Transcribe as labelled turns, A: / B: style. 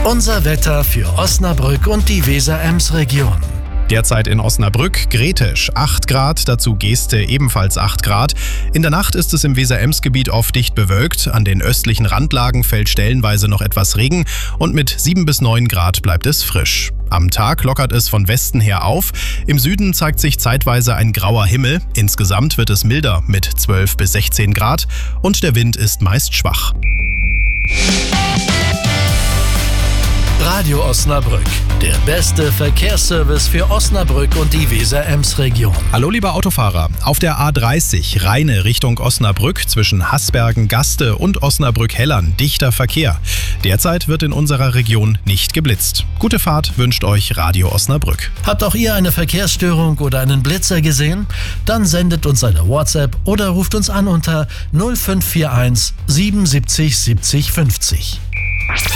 A: Unser Wetter für Osnabrück und die Weser-Ems-Region.
B: Derzeit in Osnabrück kritisch, 8 Grad, dazu Geeste ebenfalls 8 Grad. In der Nacht ist es im Weser-Ems-Gebiet oft dicht bewölkt, an den östlichen Randlagen fällt stellenweise noch etwas Regen und mit 7 bis 9 Grad bleibt es frisch. Am Tag lockert es von Westen her auf, im Süden zeigt sich zeitweise ein grauer Himmel, insgesamt wird es milder mit 12 bis 16 Grad und der Wind ist meist schwach.
A: Radio Osnabrück, der beste Verkehrsservice für Osnabrück und die Weser-Ems-Region.
B: Hallo lieber Autofahrer, auf der A30 Rheine Richtung Osnabrück zwischen Haßbergen, Gaste und Osnabrück-Hellern dichter Verkehr. Derzeit wird in unserer Region nicht geblitzt. Gute Fahrt wünscht euch Radio Osnabrück.
A: Habt auch ihr eine Verkehrsstörung oder einen Blitzer gesehen? Dann sendet uns eine WhatsApp oder ruft uns an unter 0541 77 70 50.